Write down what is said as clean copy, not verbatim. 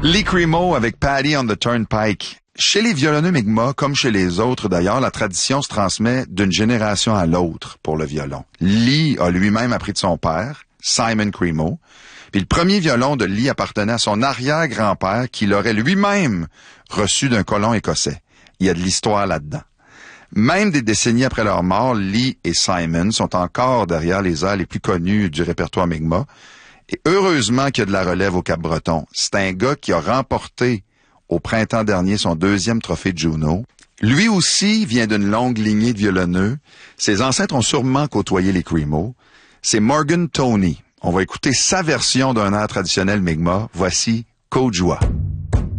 Lee Cremo avec Paddy on the Turnpike. Chez les violonneux Mi'kmaq, comme chez les autres d'ailleurs, la tradition se transmet d'une génération à l'autre pour le violon. Lee a lui-même appris de son père, Simon Cremo. Puis le premier violon de Lee appartenait à son arrière-grand-père qui l'aurait lui-même reçu d'un colon écossais. Il y a de l'histoire là-dedans. Même des décennies après leur mort, Lee et Simon sont encore derrière les airs les plus connus du répertoire Mi'kmaq. Et heureusement qu'il y a de la relève au Cap-Breton. C'est un gars qui a remporté au printemps dernier son 2e trophée de Juno. Lui aussi vient d'une longue lignée de violonneux. Ses ancêtres ont sûrement côtoyé les Cremo. C'est Morgan Toney. On va écouter sa version d'un air traditionnel Mi'kmaq. Voici Côte Joie.